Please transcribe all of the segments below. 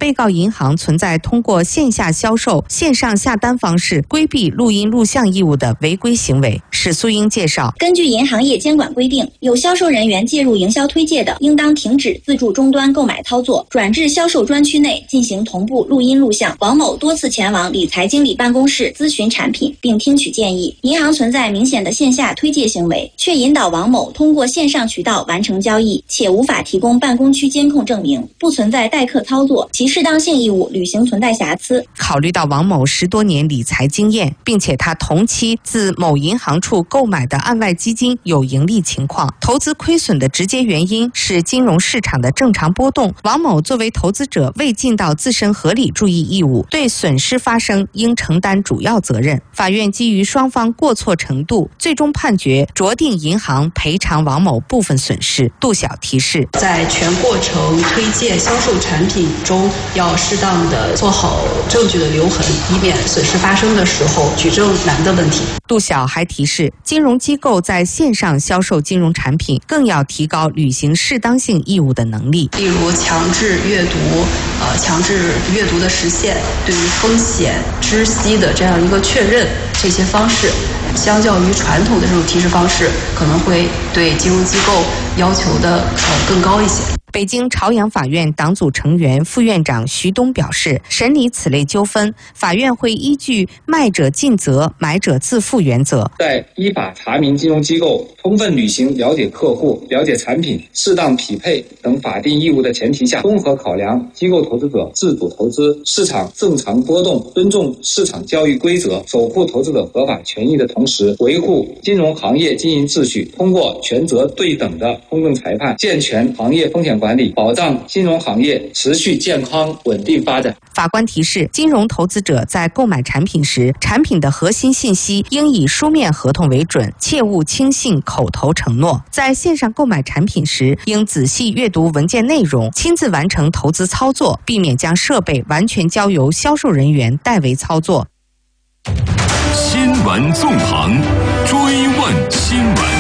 被告银行存在通过线下销售、线上下单方式规避录音录像义务的违规行为。史素英介绍， 根据银行业监管规定，有销售人员介入营销推介的，应当停止自助终端购买操作，转至销售专区内进行同步录音录像。王某多次前往理财经理办公室咨询产品并听取建议，银行存在明显的线下推介行为，却引导王某通过线上渠道完成交易，且无法提供办公区监控证明，不存在代客操作，其适当性义务履行存在瑕疵。 考虑到王某10多年理财经验，并且他同期自某银行处购买的案外基金有盈利情况，投资亏损的直接原因是金融市场的正常波动。王某作为投资者未尽到自身合理注意义务，对损失发生应承担主要责任。法院基于双方过错程度，最终判决酌定银行赔偿王某部分损失。杜晓提示， 在全过程推介销售产品中，要适当的做好证据的留痕，以免损失发生的时候举证难的问题。 杜晓还提示，金融机构在线上销售金融产品，更要提高履行适当性义务的能力， 例如强制阅读、强制阅读的实现，对于风险知悉的这样一个确认，这些方式相较于传统的这种提示方式，可能会对金融机构要求的更高一些。 北京朝阳法院党组成员、副院长徐东表示，审理此类纠纷，法院会依据卖者尽责、买者自负原则， 在依法查明金融机构充分履行了解客户、了解产品、适当匹配等法定义务的前提下，综合考量机构投资者自主投资、市场正常波动，尊重市场交易规则，守护投资者合法权益的同时，维护金融行业经营秩序，通过权责对等的公正裁判，健全行业风险管理，保障金融行业持续健康稳定发展。 法官提示，金融投资者在购买产品时，产品的核心信息应以书面合同为准，切勿轻信口头承诺。在线上购买产品时，应仔细阅读文件内容，亲自完成投资操作，避免将设备完全交由销售人员代为操作。 新闻纵横，追问新闻。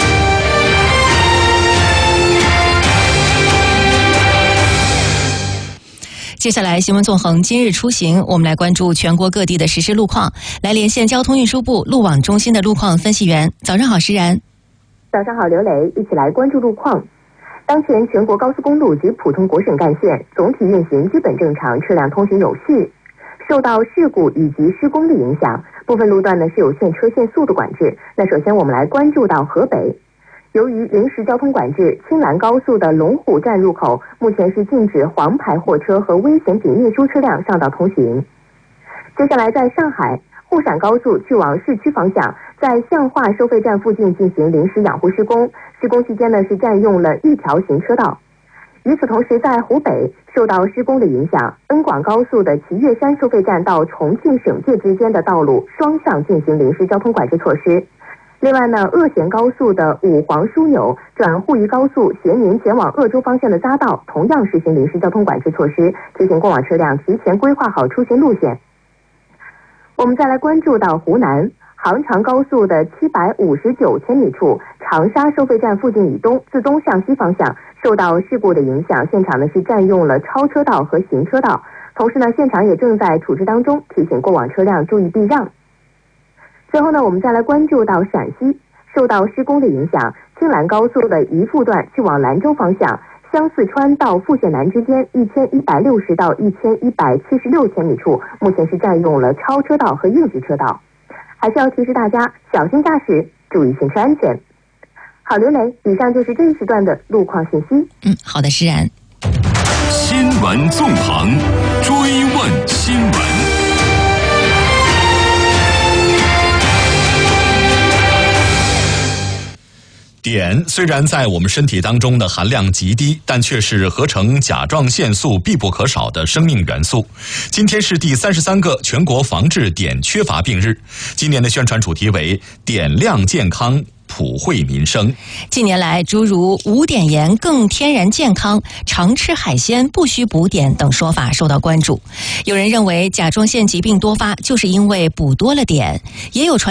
接下来新闻纵横今日出行，我们来关注全国各地的实时路况，来连线交通运输部路网中心的路况分析员。早上好，石然。 早上好，刘磊，一起来关注路况。当前全国高速公路及普通国省干线总体运行基本正常，车辆通行有序。受到事故以及施工的影响，部分路段呢是有限车限速度管制。那首先我们来关注到河北。由于临时交通管制，青兰高速的龙虎站入口目前是禁止黄牌货车和危险品运输车辆上道通行。接下来在上海，沪陕高速去往市区方向，在向化收费站附近进行临时养护施工，施工期间呢是占用了一条行车道。与此同时，在湖北受到施工的影响，恩广高速的祁岳山收费站到重庆省界之间的道路双向进行临时交通管制措施。另外呢，鄂咸高速的五黄枢纽转沪渝高速咸宁前往鄂州方向的匝道同样实行临时交通管制措施，提醒过往车辆提前规划好出行路线。我们再来关注到湖南杭长高速的759千米处长沙收费站附近以东，自东向西方向受到事故的影响，现场呢是占用了超车道和行车道，同时呢现场也正在处置当中，提醒过往车辆注意避让。最后呢，我们再来关注到陕西，受到施工的影响，青兰高速的宜富段去往兰州方向，湘四川到富县南之间1160到1176千米处，目前是占用了超车道和应急车道，还是要提示大家小心驾驶，注意行车安全。好，刘雷，以上就是这一时段的路况信息。 好的，施然。 新闻纵横，追问新闻。碘虽然在我们身体当中的含量极低，但却是合成甲状腺素必不可少的生命元素。今天是第33个全国防治碘缺乏病日，今年的宣传主题为碘量健康，普惠民生。 近年来，诸如无碘盐更天然健康、常吃海鲜不需补碘等说法受到关注。有人认为甲状腺疾病多发就是因为补多了碘，也有传